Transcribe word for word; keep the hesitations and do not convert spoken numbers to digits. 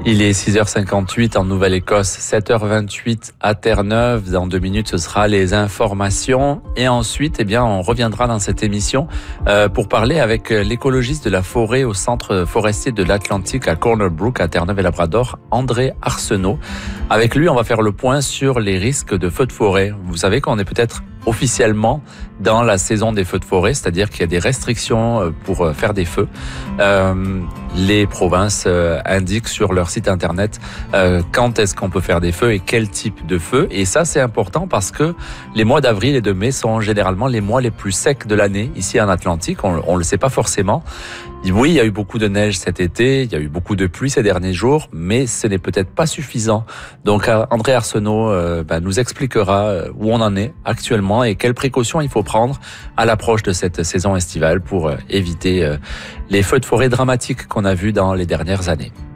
Il est six heures cinquante-huit en Nouvelle-Écosse, sept heures vingt-huit à Terre-Neuve. Dans deux minutes, ce sera les informations. Et ensuite, eh bien, on reviendra dans cette émission euh, pour parler avec l'écologiste de la forêt au centre forestier de l'Atlantique à Corner Brook, à Terre-Neuve et Labrador, André Arsenault. Avec lui, on va faire le point sur les risques de feux de forêt. Vous savez qu'on est peut-être officiellement dans la saison des feux de forêt, c'est-à-dire qu'il y a des restrictions pour faire des feux. Euh, les provinces euh, indiquent sur leur site internet euh, quand est-ce qu'on peut faire des feux et quel type de feu. Et ça, c'est important parce que les mois d'avril et de mai sont généralement les mois les plus secs de l'année ici en Atlantique. On, on le sait pas forcément. Oui, il y a eu beaucoup de neige cet été, il y a eu beaucoup de pluie ces derniers jours, mais ce n'est peut-être pas suffisant. Donc André Arsenault euh, ben, nous expliquera où on en est actuellement et quelles précautions il faut prendre à l'approche de cette saison estivale pour euh, éviter euh, les feux de forêt dramatiques qu'on a vus dans les dernières années.